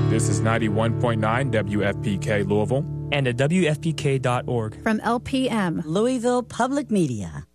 This is 91.9 WFPK Louisville. And at WFPK.org. From LPM, Louisville Public Media.